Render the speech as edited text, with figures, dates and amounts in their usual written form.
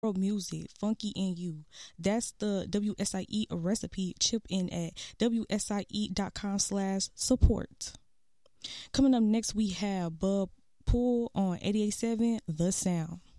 world music, funky in you. That's the WSIE recipe. Chip in at wsie.com/support. Coming up next, we have Bub Pool on 88.7 The Sound.